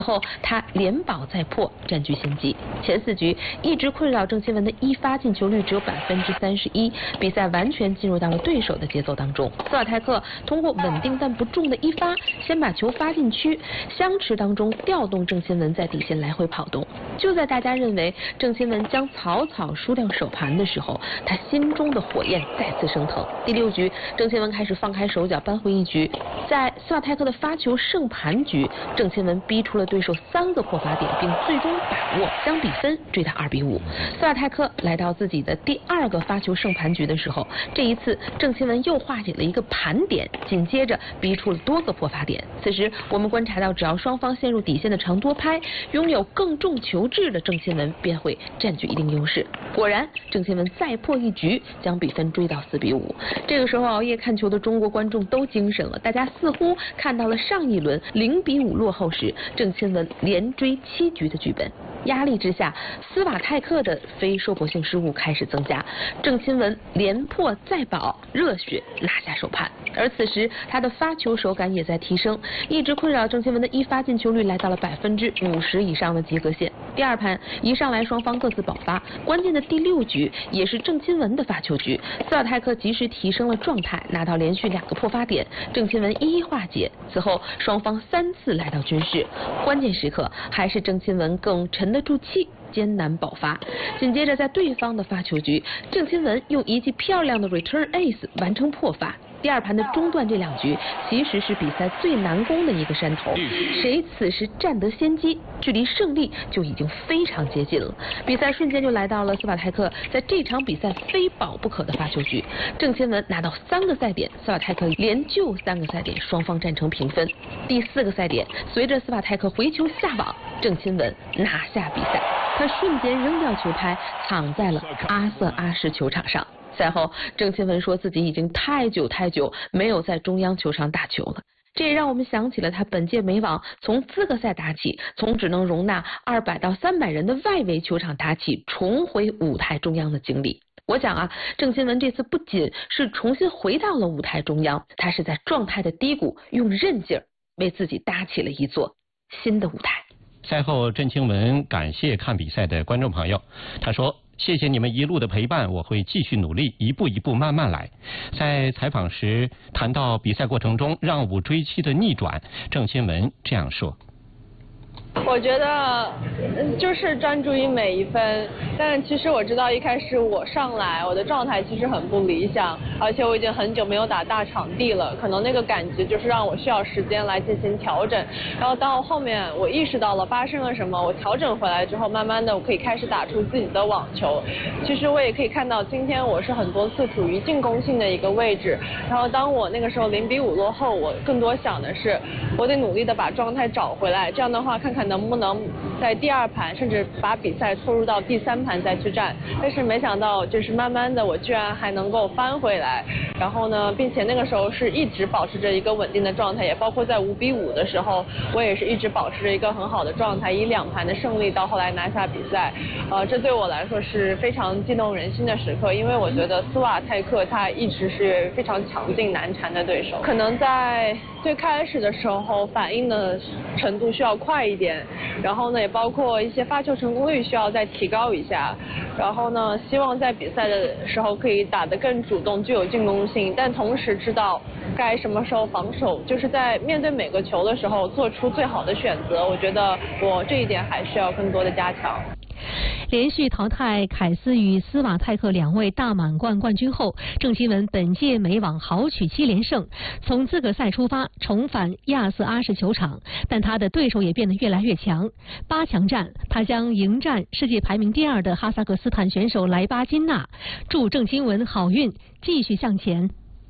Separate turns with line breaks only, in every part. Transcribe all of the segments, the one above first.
后他连保再破，占据先机。前4局一直困扰郑钦文的一发进球率只有31%，比赛完全进入到了对手的节奏当中。斯瓦泰克通过稳定但不重的一发，先把球发进区，相持当中调动郑钦文在底线来回跑动。就在大家认为郑钦文将草草输掉首盘的时候，他心中的火焰再次升腾。第6局，郑钦文开始放开手脚，扳回一局。在斯瓦泰克的发球胜盘局，郑钦文逼出了对手3个破发点，并最终把握将比分追到2-5。斯瓦泰克来到自己的第2个发球胜盘局的时候，这一次郑钦文又化解了一个盘点，紧接着逼出了多个破发点。此时我们观察到，只要双方陷入底线的长多拍，拥有更重球质的郑钦文便会占据一定优势。果然，郑钦文再破一局，将比分追到4-5。这个时候熬夜看球的中国观众都精神了，大家似乎看到了上一轮0-5落后时郑钦文连追7局的剧本。压力之下，斯瓦泰克的非收博性失误开始增加，郑钦文连破再保，热血拿下首盘。而此时他的发球手感也在提升，一直困扰郑钦文的一发进球率来到了50%以上的及格线。第2盘一上来双方各自爆发，关键的第6局也是郑钦文的发球局，斯瓦泰克及时提升了状态，拿到连续2个破发点，郑钦文一一化解。此后双方3次来到均势，关键时刻还是郑钦文更沉得住气，艰难爆发。紧接着在对方的发球局，郑钦文用一记漂亮的 return ace 完成破发。第2盘的中段这2局其实是比赛最难攻的一个山头，谁此时占得先机，距离胜利就已经非常接近了。比赛瞬间就来到了斯瓦泰克在这场比赛非保不可的发球局，郑钦文拿到3个赛点，斯瓦泰克连救3个赛点，双方战成平分。第4个赛点，随着斯瓦泰克回球下网，郑钦文拿下比赛，他瞬间扔掉球拍，躺在了阿瑟阿什球场上。赛后，郑钦文说自己已经太久没有在中央球场打球了。这也让我们想起了他本届美网从资格赛打起，从只能容纳200到300人的外围球场打起，重回舞台中央的经历。我想啊，郑钦文这次不仅是重新回到了舞台中央，他是在状态的低谷用韧劲儿为自己搭起了一座新的舞台。
赛后，郑钦文感谢看比赛的观众朋友，他说：“谢谢你们一路的陪伴，我会继续努力，一步一步慢慢来。”在采访时谈到比赛过程中让5追7的逆转，郑钦文这样说。
我觉得就是专注于每一分，但其实我知道一开始我上来我的状态其实很不理想，而且我已经很久没有打大场地了，可能那个感觉就是让我需要时间来进行调整。然后到后面我意识到了发生了什么，我调整回来之后，慢慢的我可以开始打出自己的网球。其实我也可以看到今天我是很多次处于进攻性的一个位置，然后当我那个时候0-5落后，我更多想的是我得努力的把状态找回来，这样的话看看能不能在第2盘甚至把比赛拖入到第3盘再去战。但是没想到就是慢慢的我居然还能够翻回来，然后呢并且那个时候是一直保持着一个稳定的状态，也包括在5-5的时候我也是一直保持着一个很好的状态，以2盘的胜利到后来拿下比赛。这对我来说是非常激动人心的时刻，因为我觉得斯瓦泰克他一直是非常强劲难缠的对手，可能在最开始的时候反应的程度需要快一点，然后呢也包括一些发球成功率需要再提高一下，然后呢希望在比赛的时候可以打得更主动，具有进攻性，但同时知道该什么时候防守，就是在面对每个球的时候做出最好的选择。我觉得我这一点还需要更多的加强。
连续淘汰凯斯与斯瓦泰克2位大满贯冠军后，郑钦文本届美网豪取7连胜，从资格赛出发重返亚瑟阿什球场，但他的对手也变得越来越强。8强战，他将迎战世界排名第2的哈萨克斯坦选手莱巴金娜。祝郑钦文好运，继续向前。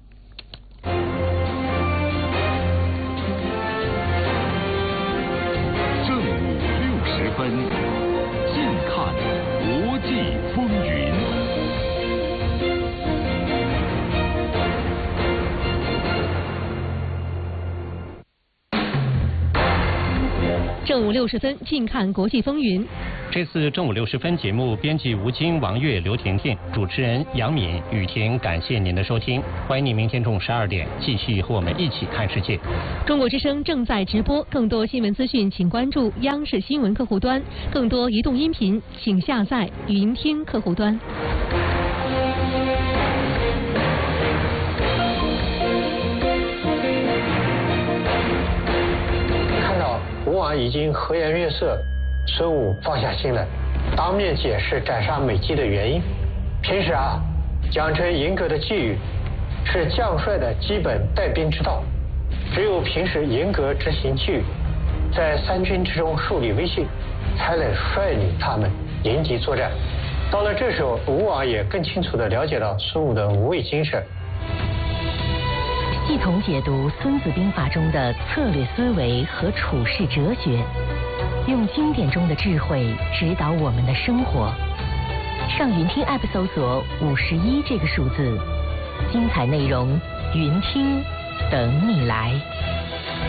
正午60分。近看国际风云。
正午午6时分，近看国际风云。
这次正午6时分节目，编辑吴京、王悦、刘婷婷，主持人杨敏、雨婷，感谢您的收听，欢迎您明天中午12点继续和我们一起看世界。
中国之声正在直播，更多新闻资讯请关注央视新闻客户端，更多移动音频请下载云听客户端。
看到吴王已经和颜悦色，孙武放下心来，当面解释斩杀美姬的原因。平时奖惩严格的纪律是将帅的基本带兵之道，只有平时严格执行纪律，在三军之中树立威信，才能率领他们迎敌作战。到了这时候，吴王也更清楚地了解到孙武的无畏精神，
系统解读《孙子兵法》中的策略思维和处世哲学，用经典中的智慧指导我们的生活。上云听 App 搜索51这个数字，精彩内容云听等你来。